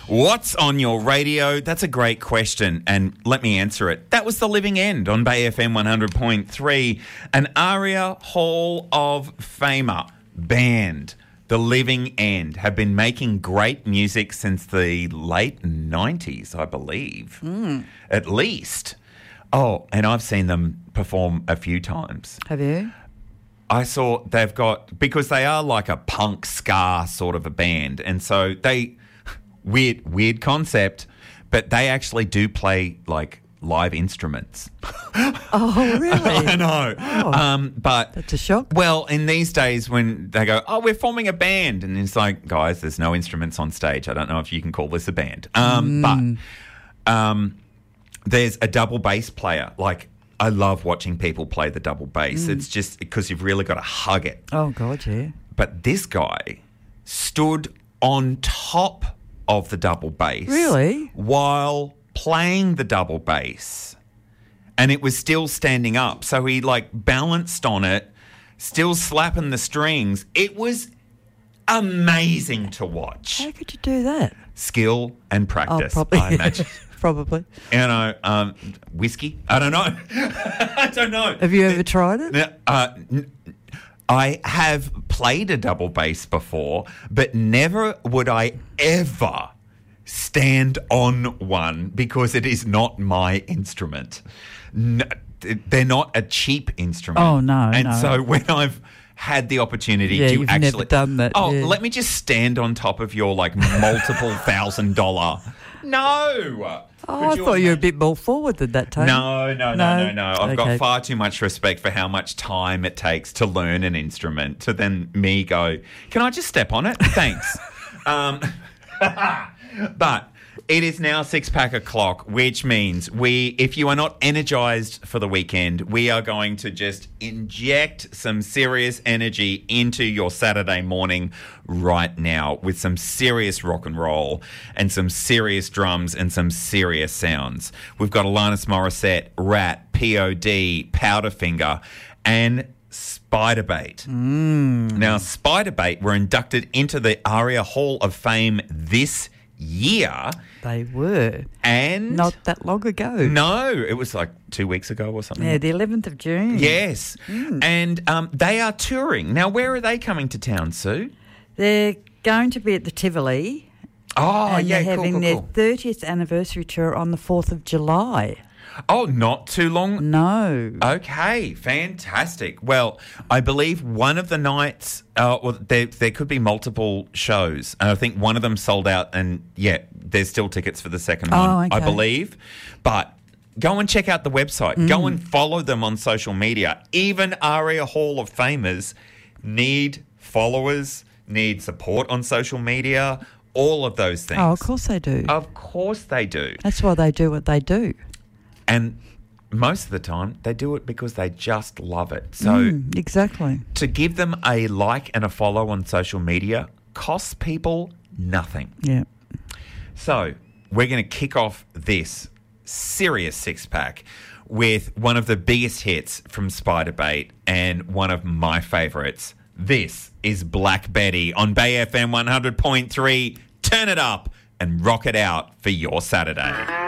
What's on your radio? That's a great question, and let me answer it. That was The Living End on Bay FM 100.3, an ARIA Hall of Famer band. The Living End have been making great music since the late 90s, I believe, at least. Oh, and I've seen them perform a few times. Have you? I saw they've got, because they are like a punk ska sort of a band, and so they, weird concept, but they actually do play like live instruments. Oh, really? I know. Oh, but that's a shock. Well, in these days when they go, we're forming a band, and it's like, guys, there's no instruments on stage. I don't know if you can call this a band. But there's a double bass player. Like, I love watching people play the double bass. It's just because you've really got to hug it. Oh, God, yeah. But this guy stood on top of the double bass. Really? While playing the double bass. And it was still standing up. So he, like, balanced on it, still slapping the strings. It was amazing to watch. How could you do that? Skill and practice, probably. I imagine. Probably. You know, whiskey? I don't know. I don't know. Have you ever tried it? I have played a double bass before, but never would I ever stand on one because it is not my instrument. No, they're not a cheap instrument. Oh, no, And no. so when I've had the opportunity Yeah, to you've actually... never done that. Oh, yeah. let me just stand on top of your, like, multiple $1,000... No. Oh, I thought you were a bit more forward than that, Tony. No. I've got Okay. far too much respect for how much time it takes to learn an instrument to then me go, can I just step on it? Thanks. But it is now o'clock, which means if you are not energised for the weekend, we are going to just inject some serious energy into your Saturday morning right now with some serious rock and roll and some serious drums and some serious sounds. We've got Alanis Morissette, Rat, POD, Powderfinger, and Spiderbait. Now, Spiderbait were inducted into the ARIA Hall of Fame this year. They were. And Not that long ago. no, it was like 2 weeks ago or something. Yeah, the 11th of June. Yes. And they are touring. Now, where are they coming to town, Sue? They're going to be at the Tivoli. Oh, and yeah, they're having cool. their 30th anniversary tour on the 4th of July. Oh, not too long. No. Okay, fantastic. Well, I believe one of the nights, there could be multiple shows. And I think one of them sold out, and yeah, there's still tickets for the second one, okay. I believe. But go and check out the website. Go and follow them on social media. Even ARIA Hall of Famers need followers, need support on social media, all of those things. Oh, of course they do. Of course they do. That's why they do what they do. And most of the time, they do it because they just love it. So Exactly. to give them a like and a follow on social media costs people nothing. Yeah. So we're going to kick off this serious six-pack with one of the biggest hits from Spiderbait and one of my favourites. This is Black Betty on Bay FM 100.3. Turn it up and rock it out for your Saturday.